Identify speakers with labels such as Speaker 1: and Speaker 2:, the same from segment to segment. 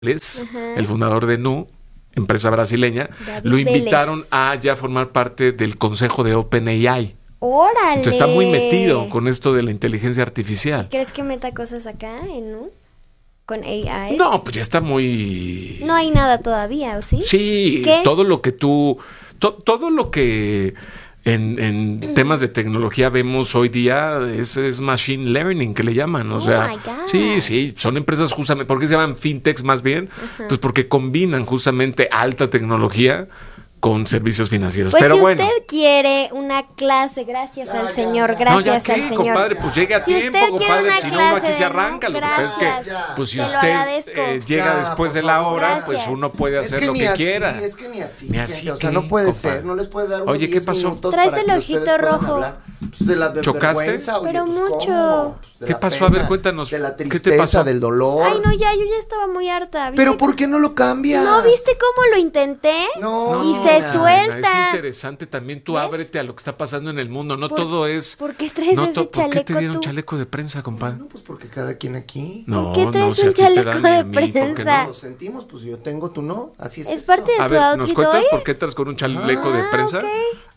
Speaker 1: el fundador de Nu, empresa brasileña,
Speaker 2: David
Speaker 1: lo invitaron
Speaker 2: Vélez.
Speaker 1: a ya formar parte del consejo de OpenAI.
Speaker 2: ¡Órale!
Speaker 1: Entonces está muy metido con esto de la inteligencia artificial.
Speaker 2: ¿Crees que meta cosas acá en Nu? ¿Con AI?
Speaker 1: No, pues ya está muy...
Speaker 2: No hay nada todavía, ¿o sí?
Speaker 1: Sí,
Speaker 2: ¿Qué?
Speaker 1: todo lo que tú... todo lo que en temas de tecnología vemos hoy día es machine learning, que le llaman. O
Speaker 2: Oh
Speaker 1: sea,
Speaker 2: my God.
Speaker 1: sí, son empresas justamente... ¿Por qué se llaman fintechs más bien? Pues porque combinan justamente alta tecnología con servicios financieros.
Speaker 2: Pues
Speaker 1: Pero
Speaker 2: si
Speaker 1: bueno.
Speaker 2: usted quiere una clase, gracias al Señor, gracias
Speaker 1: No, ya
Speaker 2: al
Speaker 1: qué,
Speaker 2: Señor.
Speaker 1: compadre, pues llegue a
Speaker 2: Si
Speaker 1: tiempo,
Speaker 2: usted quiere
Speaker 1: compadre,
Speaker 2: una
Speaker 1: si no,
Speaker 2: clase
Speaker 1: aquí se
Speaker 2: de
Speaker 1: arranca.
Speaker 2: Nu,
Speaker 1: Lo que pasa es
Speaker 2: gracias.
Speaker 1: que, pues si
Speaker 2: Te lo
Speaker 1: usted
Speaker 2: agradezco.
Speaker 1: llega
Speaker 3: Ya,
Speaker 1: después
Speaker 3: por
Speaker 1: de la
Speaker 3: favor.
Speaker 1: hora, pues
Speaker 2: Gracias.
Speaker 1: uno puede hacer lo
Speaker 3: ni
Speaker 1: que
Speaker 3: así,
Speaker 1: quiera.
Speaker 3: es que ni así,
Speaker 1: Ni
Speaker 3: gente,
Speaker 1: así,
Speaker 3: o sea,
Speaker 1: ¿qué,
Speaker 3: no puede
Speaker 1: compadre?
Speaker 3: ser, no les puede dar unos
Speaker 1: Oye, ¿qué
Speaker 3: 10
Speaker 1: pasó?
Speaker 3: minutos
Speaker 2: Traes
Speaker 3: para
Speaker 2: el
Speaker 3: que
Speaker 2: ojito
Speaker 3: ustedes puedan
Speaker 2: rojo.
Speaker 3: hablar. Pues de la
Speaker 1: ¿Chocaste?
Speaker 3: vergüenza, oye,
Speaker 2: Pero
Speaker 3: pues,
Speaker 2: mucho.
Speaker 3: ¿cómo? Pues, de
Speaker 1: ¿Qué
Speaker 3: la
Speaker 1: pasó? A
Speaker 3: pena,
Speaker 1: ver, cuéntanos.
Speaker 3: de la
Speaker 1: ¿Qué te
Speaker 3: tristeza,
Speaker 1: pasó?
Speaker 3: del dolor.
Speaker 2: Ay, no, ya, yo ya estaba muy harta. ¿Viste
Speaker 3: Pero ¿por qué no lo cambias?
Speaker 2: ¿No viste cómo lo intenté?
Speaker 3: No,
Speaker 2: Y se
Speaker 3: Nina.
Speaker 2: suelta.
Speaker 1: Es interesante también, tú
Speaker 2: ¿Ves?
Speaker 1: ábrete a lo que está pasando en el mundo, no
Speaker 2: ¿Por-
Speaker 1: todo es...
Speaker 2: ¿Por qué traes
Speaker 1: no
Speaker 2: ese
Speaker 1: ¿Por qué te
Speaker 2: chaleco
Speaker 1: dieron
Speaker 2: tú?
Speaker 1: chaleco de prensa, compadre?
Speaker 3: No, pues porque cada quien aquí
Speaker 1: No,
Speaker 2: qué traes
Speaker 1: si
Speaker 2: un
Speaker 1: a ti te
Speaker 2: chaleco
Speaker 1: dan y a
Speaker 2: de
Speaker 1: mí, ¿por qué
Speaker 2: prensa?
Speaker 1: no?
Speaker 3: lo sentimos, pues yo tengo, tú no, así es
Speaker 2: ¿Es
Speaker 3: esto.
Speaker 2: parte de
Speaker 1: A
Speaker 2: tu
Speaker 1: ver, ¿nos
Speaker 2: outfit
Speaker 1: cuentas
Speaker 2: hoy?
Speaker 1: por qué estás con un chaleco de prensa?
Speaker 2: ok.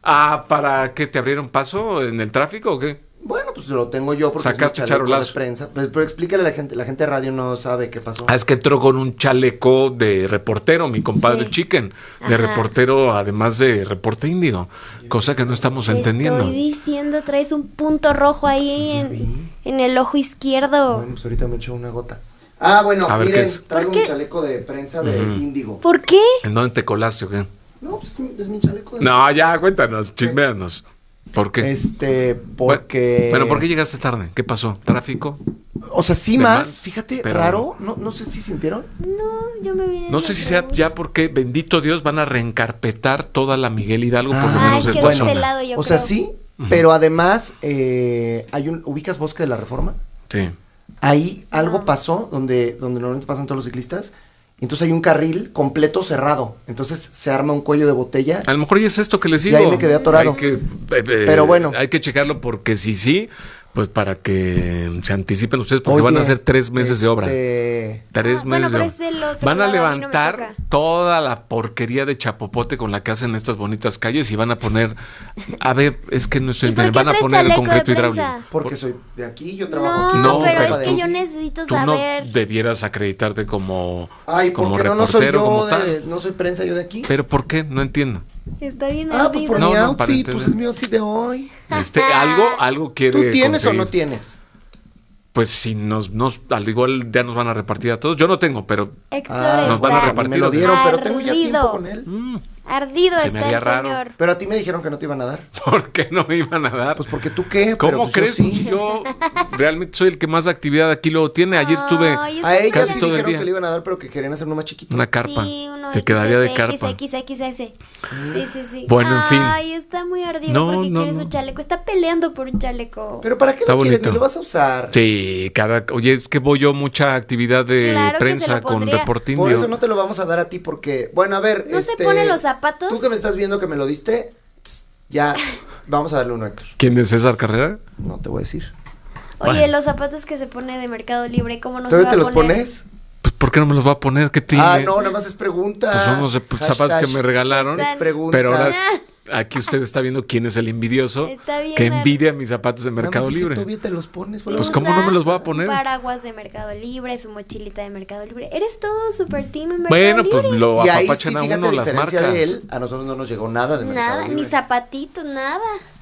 Speaker 1: ¿Para qué te abrieron paso en el tráfico o qué?
Speaker 3: Bueno, pues lo tengo yo porque
Speaker 1: Sacaste
Speaker 3: es mi chaleco
Speaker 1: charolazo.
Speaker 3: de prensa. Pero explícale a la gente de radio no sabe qué pasó.
Speaker 1: Es que entró con un chaleco de reportero, mi compadre
Speaker 2: Sí.
Speaker 1: Chicken, de
Speaker 2: Ajá.
Speaker 1: reportero, además de reporte índigo, cosa que no estamos
Speaker 2: Te
Speaker 1: entendiendo.
Speaker 2: estoy diciendo, traes un punto rojo ahí
Speaker 3: Sí, ya
Speaker 2: en,
Speaker 3: vi.
Speaker 2: en el ojo izquierdo.
Speaker 3: Bueno, pues ahorita me echo una gota. Ah, bueno,
Speaker 1: A ver,
Speaker 3: miren,
Speaker 1: ¿qué es?
Speaker 3: traigo
Speaker 2: ¿Por
Speaker 3: mi
Speaker 2: qué?
Speaker 3: chaleco de prensa de índigo.
Speaker 2: ¿Por qué?
Speaker 1: ¿En dónde te colaste o qué?
Speaker 3: No, pues es mi chaleco de
Speaker 1: No, ya, cuéntanos, chisméanos. ¿Por qué?
Speaker 3: Porque...
Speaker 1: Bueno, ¿por qué llegaste tarde? ¿Qué pasó? ¿Tráfico?
Speaker 3: O sea, sí
Speaker 1: de
Speaker 3: más,
Speaker 1: más,
Speaker 3: fíjate,
Speaker 1: pero-
Speaker 3: raro, no sé si sintieron.
Speaker 2: No, yo me vine.
Speaker 1: No sé si sea ya porque, bendito Dios, van a reencarpetar toda la Miguel Hidalgo, por lo
Speaker 3: Ah,
Speaker 1: menos
Speaker 2: es que
Speaker 1: esta
Speaker 2: de este
Speaker 1: zona.
Speaker 2: lado yo
Speaker 3: O sea,
Speaker 2: creo.
Speaker 3: sí, pero además ¿ubicas Bosque de la Reforma?
Speaker 1: Sí.
Speaker 3: Ahí algo
Speaker 2: No.
Speaker 3: pasó donde normalmente pasan todos los ciclistas. Y entonces hay un carril completo cerrado. Entonces se arma un cuello de botella.
Speaker 1: A lo mejor ya es esto que les
Speaker 3: Y
Speaker 1: digo.
Speaker 3: ahí me quedé atorado.
Speaker 1: Hay que,
Speaker 3: Pero bueno.
Speaker 1: Hay que checarlo porque sí, pues para que se anticipen ustedes, porque
Speaker 3: Oye,
Speaker 1: van a ser 3 meses de obra. 3
Speaker 2: bueno,
Speaker 1: meses
Speaker 2: pero
Speaker 1: de
Speaker 2: es del
Speaker 1: obra.
Speaker 2: otro
Speaker 1: Van a
Speaker 2: lado, a mí no me
Speaker 1: levantar
Speaker 2: toca.
Speaker 1: toda la porquería de chapopote con la que hacen estas bonitas calles y van a poner, a ver, es que no estoy
Speaker 2: ¿Y por qué
Speaker 1: van a
Speaker 2: traes
Speaker 1: poner el
Speaker 2: chaleco de
Speaker 1: concreto
Speaker 2: prensa?
Speaker 1: hidráulico.
Speaker 3: Porque soy de aquí, yo trabajo
Speaker 2: No,
Speaker 3: aquí.
Speaker 1: No,
Speaker 2: pero
Speaker 1: pero
Speaker 2: es que
Speaker 3: tú-
Speaker 2: yo necesito
Speaker 1: Tú no
Speaker 2: saber.
Speaker 1: debieras acreditarte como,
Speaker 3: Ay,
Speaker 1: como
Speaker 3: porque no soy
Speaker 1: reportero, como
Speaker 3: yo,
Speaker 1: tal.
Speaker 3: no soy prensa yo de aquí.
Speaker 1: Pero ¿por qué? No entiendo.
Speaker 2: Está bien
Speaker 3: Ah, pues
Speaker 2: ardido.
Speaker 3: por
Speaker 1: No,
Speaker 3: mi
Speaker 1: no, para
Speaker 3: outfit, pues
Speaker 1: entender.
Speaker 3: es mi outfit de hoy.
Speaker 1: Algo quiere
Speaker 3: ¿Tú tienes
Speaker 1: conseguir.
Speaker 3: o no tienes?
Speaker 1: Pues si al igual ya nos van a repartir a todos. Yo no tengo, pero
Speaker 2: Héctor
Speaker 1: nos van a
Speaker 2: está
Speaker 1: repartir.
Speaker 3: Me lo dieron, pero tengo ya
Speaker 2: ardido.
Speaker 3: tiempo con él.
Speaker 2: Ardido
Speaker 1: Se me
Speaker 2: está
Speaker 1: haría
Speaker 2: el
Speaker 1: raro.
Speaker 2: señor.
Speaker 3: Pero a ti me dijeron que no te iban a dar.
Speaker 1: ¿por qué no me iban a dar?
Speaker 3: Pues porque tú qué. Pero
Speaker 1: ¿Cómo
Speaker 3: pues yo
Speaker 1: crees?
Speaker 3: sí.
Speaker 1: Pues yo realmente soy el que más actividad aquí lo tiene. Ayer estuve
Speaker 2: Ay,
Speaker 3: A ella
Speaker 1: Casi
Speaker 3: sí
Speaker 1: todo el
Speaker 3: dijeron
Speaker 1: día.
Speaker 3: que le iban a dar, pero que querían hacer uno más chiquito.
Speaker 1: una carpa.
Speaker 2: Sí, uno
Speaker 1: Te quedaría de carpa.
Speaker 2: XXXS. Sí.
Speaker 1: Bueno, en fin.
Speaker 2: Ay, está muy ardido
Speaker 1: No,
Speaker 2: porque
Speaker 1: no,
Speaker 2: quiere
Speaker 1: no.
Speaker 2: su chaleco. Está peleando por un chaleco.
Speaker 3: Pero ¿para qué
Speaker 1: Está
Speaker 3: lo quieres?
Speaker 1: bonito.
Speaker 3: Ni lo vas a usar.
Speaker 1: Sí, oye, es que voy yo mucha actividad de
Speaker 2: Claro que se
Speaker 1: prensa
Speaker 2: lo
Speaker 1: con
Speaker 2: pondría.
Speaker 1: Reportindio.
Speaker 3: Por eso no te lo vamos a dar a ti porque, bueno, a ver,
Speaker 2: ¿No se pone los zapatos?
Speaker 3: Tú que me estás viendo que me lo diste, ya vamos a darle uno a Héctor.
Speaker 1: ¿Quién es César Carrera?
Speaker 3: No te voy a decir.
Speaker 2: Oye,
Speaker 1: Bueno.
Speaker 2: los zapatos que se pone de Mercado Libre, ¿cómo no se
Speaker 3: ¿Todavía
Speaker 2: va
Speaker 3: te
Speaker 2: a
Speaker 3: los
Speaker 2: poner?
Speaker 3: pones?
Speaker 1: Pues ¿por qué no me los va a poner? ¿Qué tiene?
Speaker 3: Ah, no, nada más es pregunta.
Speaker 1: Pues son unos zapatos que me regalaron.
Speaker 3: Es pregunta.
Speaker 1: Pero ahora aquí usted está viendo quién es el envidioso
Speaker 2: Está bien,
Speaker 1: que envidia mis zapatos de
Speaker 3: Nada más
Speaker 1: Mercado
Speaker 3: dije,
Speaker 1: Libre.
Speaker 3: ¿todavía te los pones? Fue lo
Speaker 1: Pues
Speaker 3: que-
Speaker 1: ¿cómo no me los voy a poner?
Speaker 2: Un paraguas de Mercado Libre, su mochilita de Mercado Libre. Eres todo super team en Mercado
Speaker 1: Bueno,
Speaker 2: Libre.
Speaker 1: pues lo
Speaker 3: Y ahí sí,
Speaker 1: apapachan a
Speaker 3: fíjate,
Speaker 1: uno
Speaker 3: a
Speaker 1: las
Speaker 3: diferencia
Speaker 1: marcas.
Speaker 3: de él, a nosotros no nos llegó nada de Mercado
Speaker 2: Nada,
Speaker 3: Libre.
Speaker 2: ni zapatitos, nada.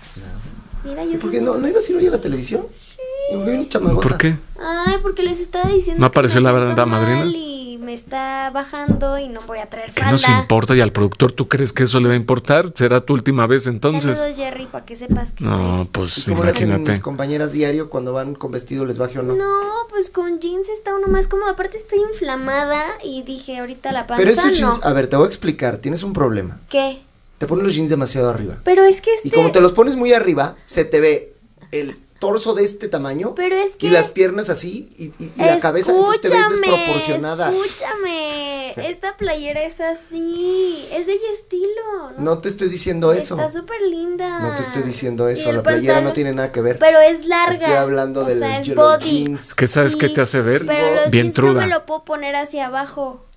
Speaker 2: Mira, yo
Speaker 3: ¿Por
Speaker 2: soy
Speaker 3: qué no ibas a ir hoy a la televisión? Sí. ¿Por qué vienes chamagosa?
Speaker 1: ¿Por qué?
Speaker 2: Ay, porque les estaba diciendo
Speaker 1: ¿No apareció
Speaker 2: que me
Speaker 1: la
Speaker 2: siento
Speaker 1: verdad, madrina?
Speaker 2: mal y me está bajando y no voy a traer
Speaker 1: ¿Qué
Speaker 2: falda.
Speaker 1: nos importa? ¿Y al productor tú crees que eso le va a importar? ¿Será tu última vez entonces?
Speaker 2: Saludos, Jerry, para que sepas que
Speaker 1: No,
Speaker 3: ¿Y
Speaker 1: pues
Speaker 3: cómo le hacen
Speaker 1: imagínate.
Speaker 3: mis compañeras diario cuando van con vestido, les baje o no?
Speaker 2: No, pues con jeans está uno más cómodo. Aparte estoy inflamada y dije ahorita la panza
Speaker 3: Pero esos
Speaker 2: no.
Speaker 3: jeans, a ver, te voy a explicar, tienes un problema.
Speaker 2: ¿Qué?
Speaker 3: Te pones los jeans demasiado arriba.
Speaker 2: Pero es que
Speaker 3: Y como te los pones muy arriba, se te ve el torso de este tamaño
Speaker 2: Pero es que...
Speaker 3: y las piernas así y la cabeza, entonces te ves desproporcionada.
Speaker 2: Escúchame, esta playera es así, es de ella estilo.
Speaker 3: No te estoy diciendo eso.
Speaker 2: Está súper linda.
Speaker 3: No te estoy diciendo
Speaker 2: Y
Speaker 3: eso,
Speaker 2: el
Speaker 3: la playera
Speaker 2: pantalón-
Speaker 3: no tiene nada que ver.
Speaker 2: Pero es larga.
Speaker 3: Estoy hablando
Speaker 2: o
Speaker 3: del
Speaker 2: sea, es
Speaker 3: los
Speaker 2: body.
Speaker 3: jeans.
Speaker 1: ¿Qué sabes
Speaker 2: Sí,
Speaker 1: qué te hace ver?
Speaker 2: Pero los
Speaker 1: Bien
Speaker 2: jeans
Speaker 1: truda.
Speaker 2: no me lo puedo poner hacia abajo.